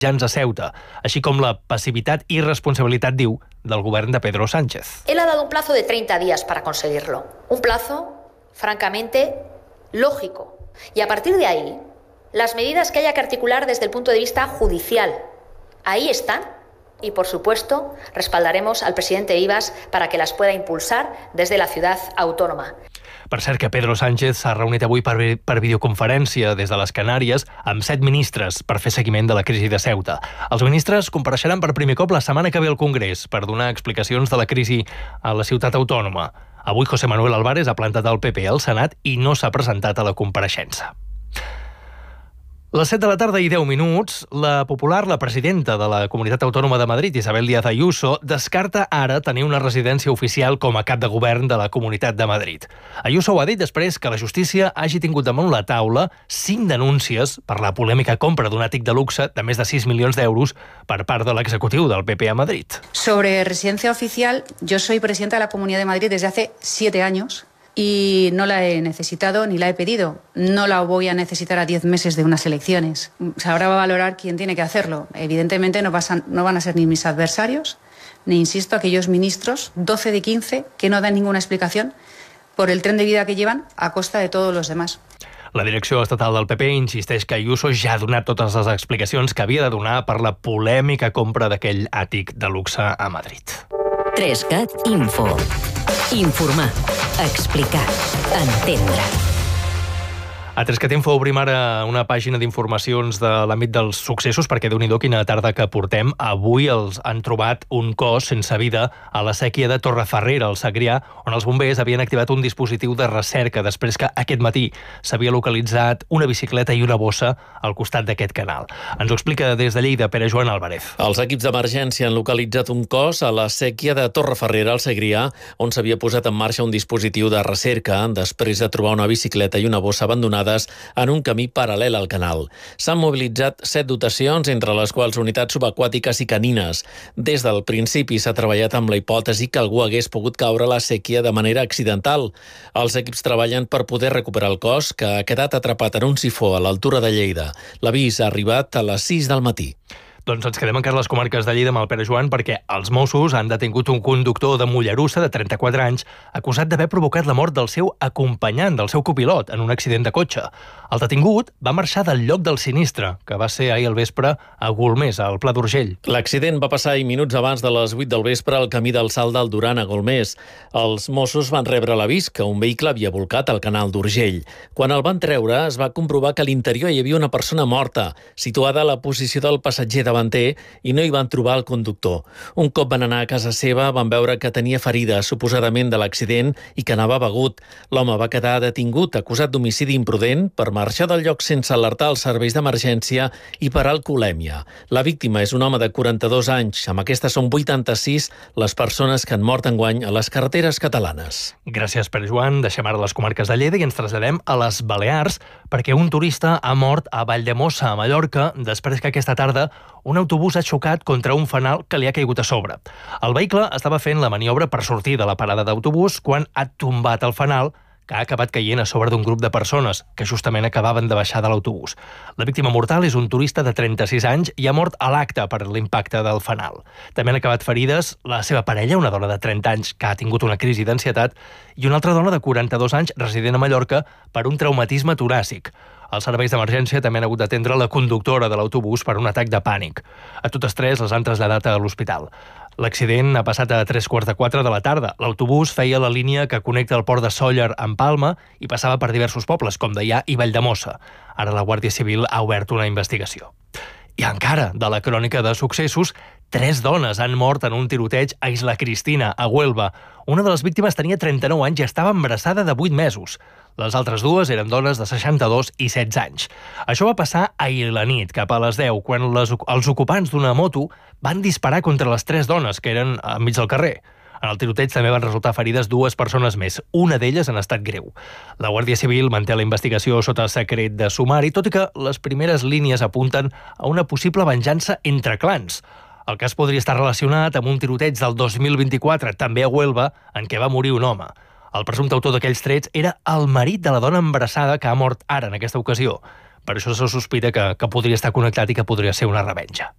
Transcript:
a Ceuta, així com la passivitat i responsabilitat, diu, del govern de Pedro Sánchez. Él ha dado un plazo de 30 días para conseguirlo. Un plazo, francamente, lógico. Y a partir de ahí, las medidas que haya que articular desde el punto de vista judicial, ahí están. Y, por supuesto, respaldaremos al presidente Rivas para que las pueda impulsar desde la ciudad autónoma. Per cert, que Pedro Sánchez s'ha reunit avui per videoconferència des de les Canàries amb 7 ministres per fer seguiment de la crisi de Ceuta. Els ministres compareixeran per primer cop la setmana que ve al Congrés per donar explicacions de la crisi a la ciutat autònoma. Avui José Manuel Álvarez ha plantat el PP al Senat i no s'ha presentat a la compareixença. Les 7 de la tarda i 10 minuts, la presidenta de la Comunitat Autònoma de Madrid, Isabel Díaz Ayuso, descarta ara tenir una residència oficial com a cap de govern de la Comunitat de Madrid. Ayuso ho ha dit després que la justícia hagi tingut damunt la taula 5 denúncies per la polèmica compra d'un àtic de luxe de més de 6 milions d'euros per part de l'executiu del PP a Madrid. Sobre residencia oficial, yo soy presidenta de la Comunidad de Madrid desde hace 7 años. Y no la he necesitado ni la he pedido. No la voy a necesitar a 10 meses de unas elecciones. Ahora va a valorar quién tiene que hacerlo. Evidentemente no van a ser ni mis adversarios, ni, insisto, aquellos ministros, 12 de 15, que no dan ninguna explicación por el tren de vida que llevan a costa de todos los demás. La direcció estatal del PP insisteix que Ayuso ja ha donat totes les explicacions que havia de donar per la polèmica compra d'aquell àtic de luxe a Madrid. 3CAT Info. Informar, explicar, entendre. A 3CAT Info obrim ara una pàgina d'informacions de l'àmbit dels successos, perquè Déu-n'hi-do quina tarda que portem. Avui els han trobat un cos sense vida a la séquia de Torrefarrera, al Segrià, on els bombers havien activat un dispositiu de recerca després que aquest matí s'havia localitzat una bicicleta i una bossa al costat d'aquest canal. Ens ho explica des de Lleida Pere Joan Álvarez. Els equips d'emergència han localitzat un cos a la séquia de Torrefarrera, al Segrià, on s'havia posat en marxa un dispositiu de recerca després de trobar una bicicleta i una bossa abandonada en un camí paral·lel al canal. S'han mobilitzat 7 dotacions, entre les quals unitats subaquàtiques i canines. Des del principi s'ha treballat amb la hipòtesi que algú hagués pogut caure a la séquia de manera accidental. Els equips treballen per poder recuperar el cos, que ha quedat atrapat en un sifó a l'altura de Lleida. L'avís ha arribat a les 6 del matí. Doncs ens quedem encara a les comarques de Lleida amb el Pere Joan, perquè els Mossos han detingut un conductor de Mollerussa de 34 anys acusat d'haver provocat la mort del seu acompanyant, del seu copilot, en un accident de cotxe. El detingut va marxar del lloc del sinistre, que va ser ahir al vespre a Golmés, al Pla d'Urgell. L'accident va passar minuts abans de les 8 del vespre al camí del Salt del Duran a Golmés. Els Mossos van rebre l'avís que un vehicle havia volcat al canal d'Urgell. Quan el van treure, es va comprovar que a l'interior hi havia una persona morta, situada a la posició del passatger davanter, i no hi van trobar el conductor. Un cop van anar a casa seva, van veure que tenia ferides, suposadament de l'accident, i que anava begut. L'home va quedar detingut, acusat d'homicidi imprudent, per marxar del lloc sense alertar els serveis d'emergència i per alcoholèmia. La víctima és un home de 42 anys. Amb aquestes són 86 les persones que han mort enguany a les carreteres catalanes. Gràcies, Pere Joan. Deixem ara les comarques de Lleida i ens traslladem a les Balears, perquè un turista ha mort a Valldemossa, a Mallorca, després que aquesta tarda un autobús ha xocat contra un fanal que li ha caigut a sobre. El vehicle estava fent la maniobra per sortir de la parada d'autobús quan ha tombat el fanal, que ha acabat caient a sobre d'un grup de persones que justament acabaven de baixar de l'autobús. La víctima mortal és un turista de 36 anys i ha mort a l'acte per l'impacte del fanal. També han acabat ferides la seva parella, una dona de 30 anys que ha tingut una crisi d'ansietat, i una altra dona de 42 anys resident a Mallorca per un traumatisme toràcic. Els serveis d'emergència també han hagut d'atendre la conductora de l'autobús per un atac de pànic. A totes tres les han traslladat a l'hospital. L'accident ha passat a 3:45 de la tarda. L'autobús feia la línia que connecta el port de Sóller amb Palma i passava per diversos pobles, com Deià i Valldemossa. Ara la Guàrdia Civil ha obert una investigació. I encara, de la crònica de successos, 3 dones han mort en un tiroteig a Isla Cristina, a Huelva. Una de les víctimes tenia 39 anys i estava embarassada de 8 mesos. Les altres dues eren dones de 62 i 16 anys. Això va passar ahir la nit, cap a les 10, quan els ocupants d'una moto van disparar contra les 3 dones que eren enmig del carrer. En el tiroteig també van resultar ferides 2 persones més, una d'elles en estat greu. La Guàrdia Civil manté la investigació sota secret de sumari, tot i que les primeres línies apunten a una possible venjança entre clans. El cas podria estar relacionat amb un tiroteig del 2024, també a Huelva, en què va morir un home. El presumpte autor d'aquells trets era el marit de la dona embarassada que ha mort ara en aquesta ocasió. Per això se sospita que podria estar connectat i que podria ser una revenja.